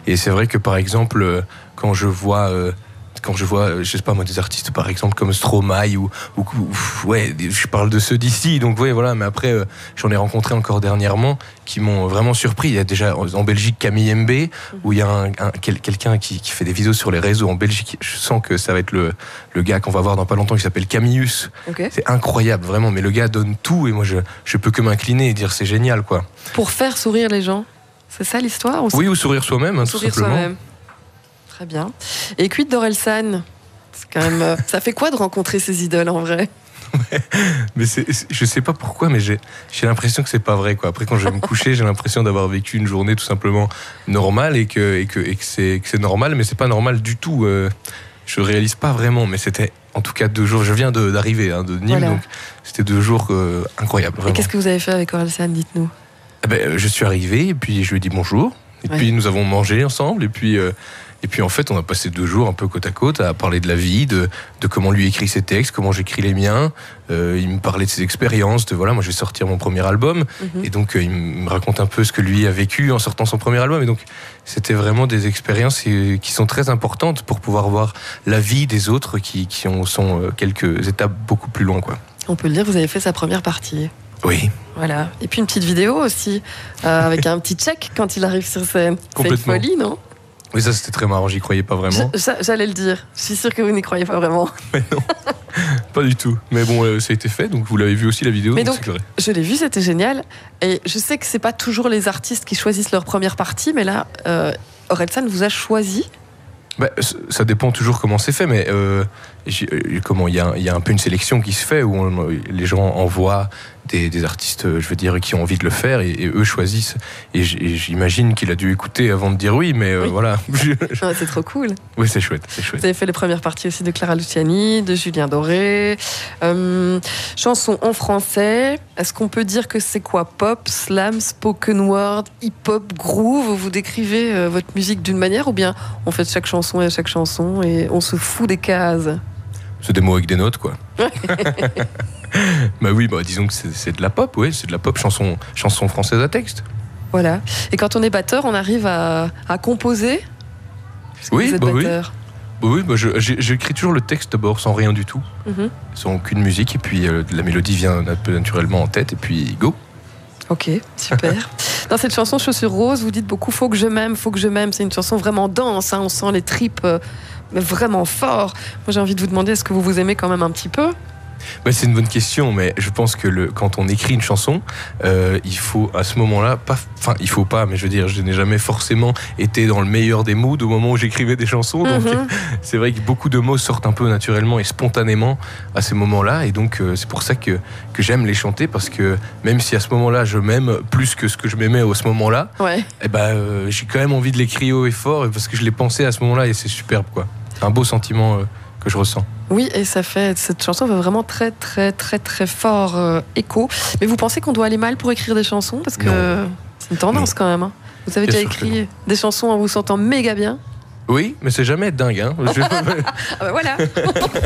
Et c'est vrai que par exemple, quand je vois, je sais pas moi, des artistes par exemple comme Stromae ouais, je parle de ceux d'ici, donc ouais, voilà. Mais après, j'en ai rencontré encore dernièrement qui m'ont vraiment surpris. Il y a déjà en Belgique Camille MB, où il y a quelqu'un qui fait des vidéos sur les réseaux en Belgique. Je sens que ça va être le gars qu'on va voir dans pas longtemps, qui s'appelle Camillus. Okay. C'est incroyable, vraiment. Mais le gars donne tout et moi je peux que m'incliner et dire c'est génial, quoi. Pour faire sourire les gens, c'est ça l'histoire ou Oui, ou sourire soi-même, sourire tout simplement. Soi-même. Très bien. Et quid d'Orelsan ? C'est quand même, ça fait quoi de rencontrer ces idoles en vrai ? Mais je sais pas pourquoi, mais j'ai l'impression que c'est pas vrai, quoi. Après, quand je vais me coucher, j'ai l'impression d'avoir vécu une journée tout simplement normale et que c'est normal, mais c'est pas normal du tout. Je réalise pas vraiment, mais c'était en tout cas 2 jours. Je viens d'arriver de Nîmes, voilà. Donc c'était 2 jours incroyables. Vraiment. Et qu'est-ce que vous avez fait avec Orelsan ? Dites-nous. Je suis arrivé et puis je lui ai dit bonjour. Et puis nous avons mangé ensemble et puis en fait on a passé 2 jours un peu côte à côte à parler de la vie, de comment lui écrit ses textes, comment j'écris les miens. Il me parlait de ses expériences, voilà, moi je vais sortir mon premier album et donc il me raconte un peu ce que lui a vécu en sortant son premier album. Et donc c'était vraiment des expériences qui sont très importantes pour pouvoir voir la vie des autres qui sont quelques étapes beaucoup plus loin, quoi. On peut le dire, vous avez fait sa première partie. Oui. Voilà. Et puis une petite vidéo aussi, avec un petit check quand il arrive sur scène. C'est une folie, non ? Oui, ça c'était très marrant, j'y croyais pas vraiment. J'allais le dire, je suis sûre que vous n'y croyez pas vraiment. Mais non, pas du tout. Mais bon, ça a été fait, donc vous l'avez vu aussi la vidéo. Mais donc je l'ai vu, c'était génial. Et je sais que c'est pas toujours les artistes qui choisissent leur première partie, mais là, Orelsan vous a choisi. Ça dépend toujours comment c'est fait, mais il y a un peu une sélection qui se fait où les gens envoient des artistes, je veux dire, qui ont envie de le faire et eux choisissent. Et j'imagine qu'il a dû écouter avant de dire oui, mais oui. Voilà. C'est trop cool. Oui, c'est chouette. Vous avez fait les premières parties aussi de Clara Luciani, de Julien Doré, chansons en français. Est-ce qu'on peut dire que c'est quoi ? Pop, slam, spoken word, hip-hop, groove ? Vous décrivez votre musique d'une manière ou bien on fait chaque chanson et chaque chanson et on se fout des cases ? C'est des mots avec des notes, quoi. Oui, disons que c'est de la pop, oui, c'est de la pop chanson française à texte. Voilà. Et quand on est batteur, on arrive à composer. Oui, j'écris toujours le texte d'abord sans rien du tout, sans aucune musique, et puis la mélodie vient un peu naturellement en tête, et puis go. Ok, super. Dans cette chanson Chaussures Roses, vous dites beaucoup faut que je m'aime. C'est une chanson vraiment dense, hein, on sent les tripes, mais vraiment fort. Moi j'ai envie de vous demander, est-ce que vous vous aimez quand même un petit peu ? C'est une bonne question, mais je pense que quand on écrit une chanson, il faut à ce moment-là, il faut pas, mais je veux dire, je n'ai jamais forcément été dans le meilleur des moods au moment où j'écrivais des chansons, donc c'est vrai que beaucoup de mots sortent un peu naturellement et spontanément à ces moments-là, et donc c'est pour ça que j'aime les chanter, parce que même si à ce moment-là je m'aime plus que ce que je m'aimais à ce moment-là, j'ai quand même envie de les crier haut et fort, parce que je l'ai pensé à ce moment-là et c'est superbe, quoi. C'est un beau sentiment que je ressens. Oui, et cette chanson fait vraiment très très très très fort écho. Mais vous pensez qu'on doit aller mal pour écrire des chansons ? Parce que c'est une tendance quand même. Hein. Vous avez déjà écrit des chansons en vous sentant méga bien ? Oui, mais c'est jamais dingue. Hein. Voilà.